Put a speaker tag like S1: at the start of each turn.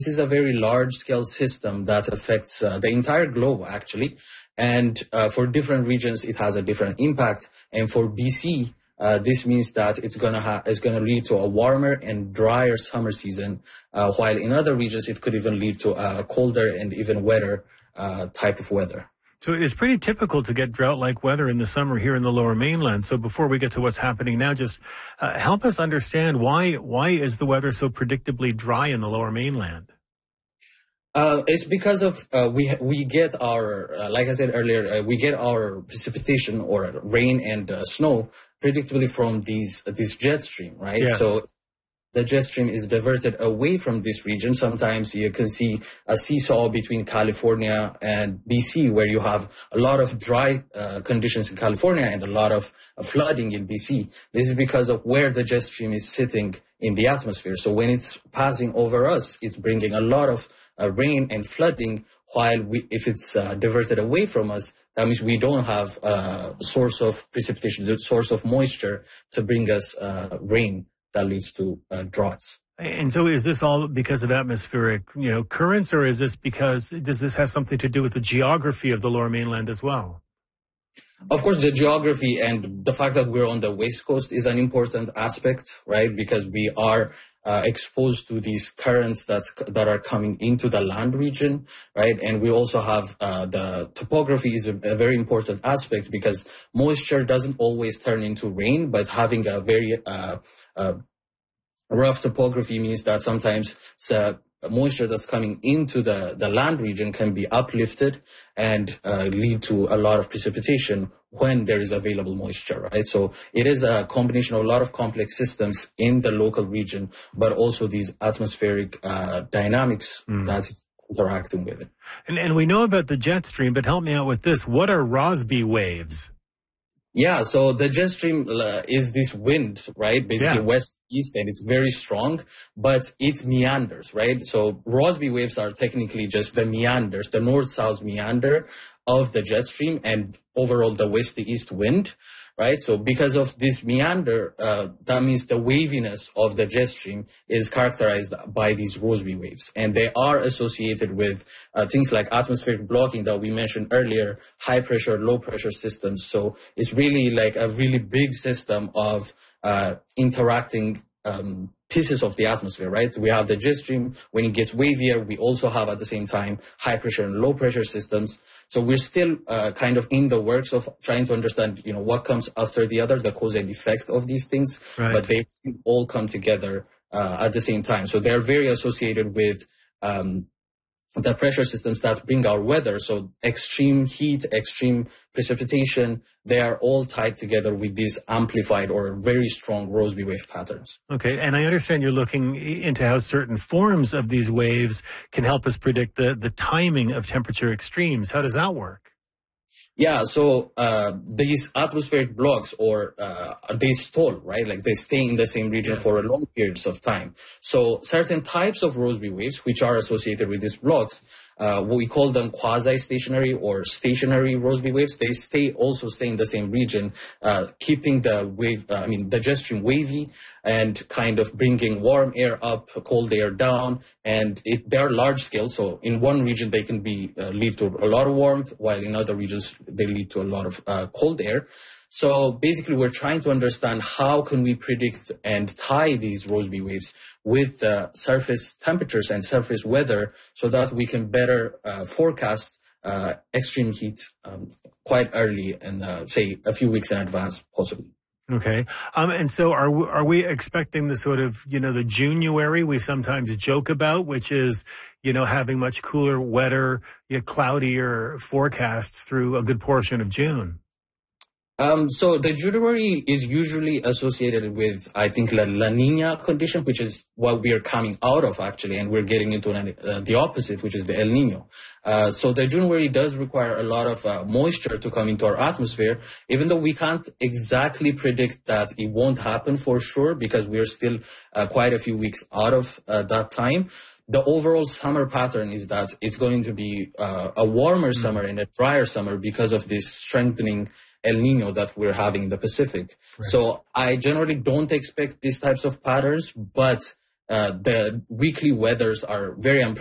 S1: is a very large-scale system that affects the entire globe, actually. And for different regions, it has a different impact. And for BC, this means that it's gonna lead to a warmer and drier summer season, while in other regions, it could even lead to a colder and even wetter type of weather.
S2: So it's pretty typical to get drought-like weather in the summer here in the Lower Mainland. So before we get to what's happening now, just help us understand why is the weather so predictably dry in the Lower Mainland?
S1: It's because of we get our like I said earlier, we get our precipitation or rain and snow predictably from these jet stream, right?
S2: Yes.
S1: So the jet stream is diverted away from this region. Sometimes you can see a seesaw between California and BC, where you have a lot of dry conditions in California and a lot of flooding in BC. This is because of where the jet stream is sitting in the atmosphere. So when it's passing over us, it's bringing a lot of rain and flooding, while if it's diverted away from us, that means we don't have a source of precipitation, the source of moisture to bring us rain that leads to droughts.
S2: And so is this all because of atmospheric, currents, or does this have something to do with the geography of the Lower Mainland as well?
S1: Of course, the geography and the fact that we're on the West Coast is an important aspect, right? Because we are exposed to these currents that are coming into the land region, right? And we also have the topography is a very important aspect, because moisture doesn't always turn into rain, but having a very rough topography means that sometimes moisture that's coming into the land region can be uplifted and lead to a lot of precipitation when there is available moisture, right? So it is a combination of a lot of complex systems in the local region, but also these atmospheric dynamics that it's interacting with it.
S2: And we know about the jet stream, but help me out with this. What are Rossby waves?
S1: Yeah, so the jet stream is this wind, right? Basically west-east, and it's very strong, but it meanders, right? So Rossby waves are technically just the meanders, the north-south meander of the jet stream, and overall the west-east wind, right? So because of this meander, that means the waviness of the jet stream is characterized by these Rossby waves. And they are associated with things like atmospheric blocking that we mentioned earlier, high pressure, low pressure systems. So it's really like a really big system of interacting pieces of the atmosphere, right? We have the jet stream. When it gets wavier, we also have at the same time high pressure and low pressure systems. So we're still kind of in the works of trying to understand, what comes after the other, the cause and effect of these things,
S2: right.
S1: But they all come together at the same time. So they're very associated with the pressure systems that bring our weather. So extreme heat, extreme precipitation, they are all tied together with these amplified or very strong Rossby wave patterns.
S2: Okay, and I understand you're looking into how certain forms of these waves can help us predict the timing of temperature extremes. How does that work?
S1: Yeah, so these atmospheric blocks, or they stall, right? Like they stay in the same region for a long periods of time. So certain types of Rossby waves, which are associated with these blocks, what we call them quasi-stationary or stationary Rossby waves, they also stay in the same region, keeping the jet stream wavy and kind of bringing warm air up, cold air down, and they're large scale. So in one region, they can lead to a lot of warmth, while in other regions, they lead to a lot of cold air. So basically, we're trying to understand how can we predict and tie these Rossby waves with surface temperatures and surface weather, so that we can better forecast extreme heat quite early, and say a few weeks in advance, possibly.
S2: Okay. And so are we expecting the sort of, the January we sometimes joke about, which is, having much cooler, wetter, cloudier forecasts through a good portion of June?
S1: So the January is usually associated with, I think, La Nina condition, which is what we are coming out of, actually, and we're getting into the opposite, which is the El Nino. So the January does require a lot of moisture to come into our atmosphere, even though we can't exactly predict that it won't happen for sure, because we are still quite a few weeks out of that time. The overall summer pattern is that it's going to be a warmer summer and a drier summer because of this strengthening El Nino that we're having in the Pacific. Right. So I generally don't expect these types of patterns, but the weekly weathers are very unpredictable.